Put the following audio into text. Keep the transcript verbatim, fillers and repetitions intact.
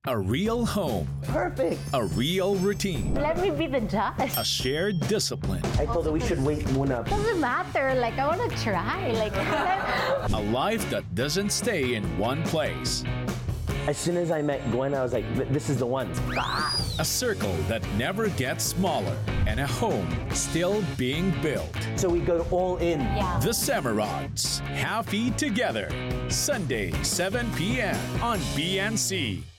A real home, Perfect. a real routine, Let me be the judge. a shared discipline, I told her we should wait muna. Doesn't matter. Like, I want to try. Like, a life that doesn't stay in one place, As soon as I met Gwen, I was like, this is the one. a circle that never gets smaller, and a home still being built. So we go all in. yeah. The Semerods, happy together. Sunday, seven p.m. on B N C.